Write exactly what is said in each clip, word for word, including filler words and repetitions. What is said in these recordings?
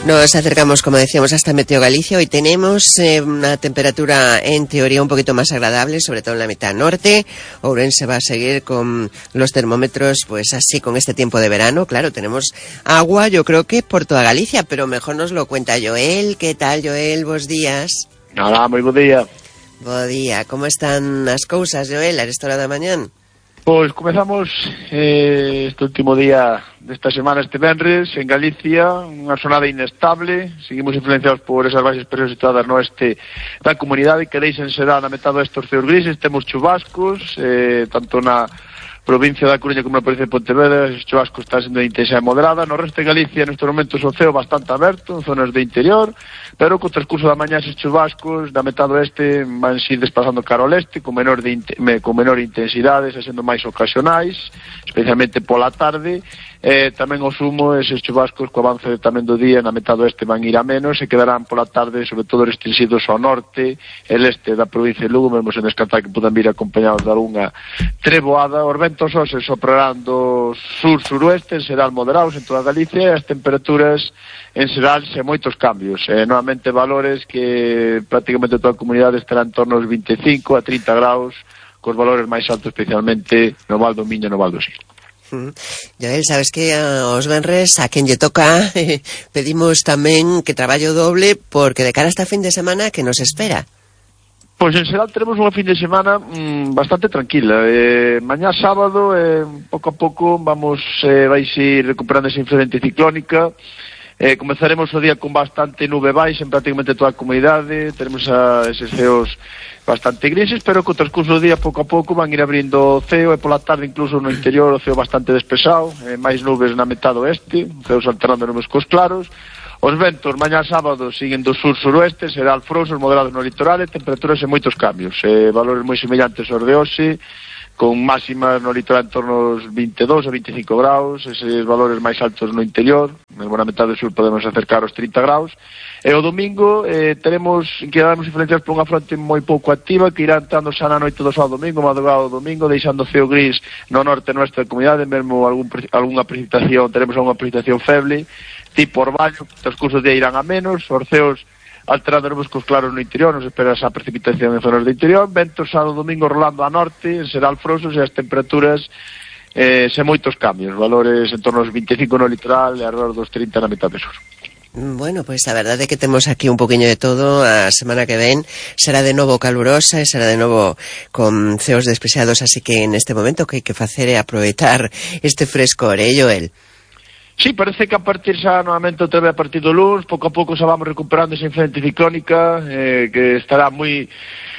Nos acercamos, como decíamos, hasta Meteo Galicia. Hoy tenemos eh, una temperatura en teoría un poquito más agradable, sobre todo en la mitad norte. Ourense va a seguir con los termómetros, pues así, con este tiempo de verano. Claro, tenemos agua, yo creo que por toda Galicia, pero mejor nos lo cuenta Joel. ¿Qué tal, Joel? Bos días. Hola, moi bo día. Bo día. Como están as cousas, Joel, a esta hora da mañán? Pois comezamos eh, este último día desta semana, este venres, en Galicia, unha xornada inestable. Seguimos influenciados por esas baixas presións situadas no oeste da comunidade, que deixen será na metade estes ceos grises. Temos chubascos, eh, tanto na provincia da Coruña como na provincia de Pontevedra. Os chubascos están sendo de intensidade moderada. No resto de Galicia, nestes momentos, o ceo bastante aberto, en zonas de interior, pero co transcurso da mañá, esses chubascos da metade oeste van ir desplazando cara ao leste, con menor, de, con menor intensidade, sendo máis ocasionais, especialmente pola tarde. Eh, tamén o sumo, eses chubascos, co avance tamén do día, na metade oeste van ir a menos, e quedarán pola tarde, sobre todo restringidos ao norte e leste da provincia de Lugo, mesmo sen descartar que podan vir acompañados de algunha treboada. Os ventos hoxe soprarán do sur-suroeste, en xeral moderados en toda Galicia, e as temperaturas en xeral sen moitos cambios. Eh, normalmente valores que prácticamente toda a comunidade estará en torno aos vinte e cinco a trinta graus, cos valores máis altos especialmente no Val do Miño e no Val do Sil. Mm. Joel, sabes que aos venres a quen lle toca eh, pedimos tamén que traballo doble, porque de cara a esta fin de semana que nos espera. Pois en xeral teremos unha fin de semana mmm, bastante tranquila. Eh, mañá sábado, eh, pouco a pouco vamos eh, vais ir recuperando esa influencia anticiclónica. Eh, comezaremos o día con bastante nube baixa en prácticamente toda a comunidade. Teremos a eses ceos bastante grises, pero co transcurso do día pouco a pouco van ir abrindo o ceo, e pola tarde incluso no interior o ceo bastante despexado, eh, máis nubes na metade oeste, ceos alternando nubes cos claros. Os ventos mañá sábado siguen do sur-suroeste, será alfrosos moderados no litoral, e temperaturas en moitos cambios, eh, valores moi semellantes aos de hoxe, con máximas no litoral en torno aos vinte e dous a vinte e cinco graus, eses valores máis altos no interior, mesmo na metade sur podemos acercar aos trinta graus. E o domingo eh, teremos que darmos influenciados por unha fronte moi pouco activa, que irá entrando xa na noite do sábado domingo, madrugada do domingo, deixando o ceo gris no norte da nosa comunidade, mesmo algún, algunha precipitación, teremos algunha precipitación feble, tipo orvallo, transcurso de irán a menos, os ceos alterando nubes cos claros no interior, nos espera esa precipitación en zonas de interior, ventos sábado domingo rolando a norte, será alfrosos, e as temperaturas eh, sen moitos cambios, valores en torno aos vinte e cinco no litoral e alrededor dos trinta na metade sur. Bueno, pois pues a verdade é que temos aquí un poquinho de todo. A semana que ven será de novo calurosa e será de novo con ceos despexados, así que en este momento que hai que facer é aproveitar este frescor, eh, Joel? Sí, parece que a partir xa novamente outra vez a partir do luns, pouco a pouco xa vamos recuperando esa influencia anticiclónica, eh, que estará moi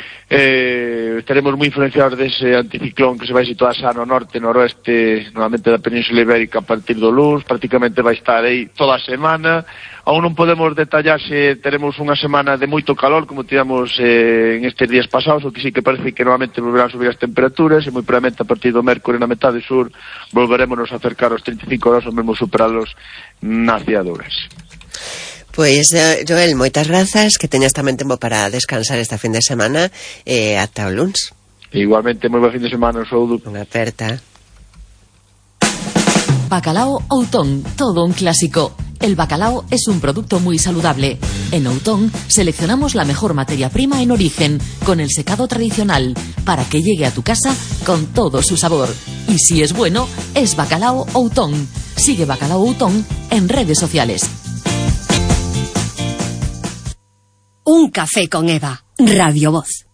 eh, estaremos moi influenciados dese anticiclón que se vai situar xa no norte, noroeste, normalmente da Península Ibérica a partir do luns, prácticamente vai estar aí toda a semana. Aún non podemos detallar se teremos unha semana de moito calor como tivemos eh, en estes días pasados, o que sí que parece que novamente volverán a subir as temperaturas, e moi probablemente a partir do mércores na metade sur volveremos a acercar aos trinta e cinco graus, ou mesmo superalos nas ciaduras. Pois, pues, Joel, moitas grazas, que teñas tamén tempo para descansar esta fin de semana, e eh, ata o luns. Igualmente, moi bo fin de semana, saúdo. Unha aperta. Bacalao Outón, todo un clásico. El bacalao es un producto muy saludable. En Outón seleccionamos la mejor materia prima en origen, con el secado tradicional, para que llegue a tu casa con todo su sabor. Y si es bueno, es Bacalao Outón. Sigue Bacalao Outón en redes sociales. Un café con Eva, Radio Voz.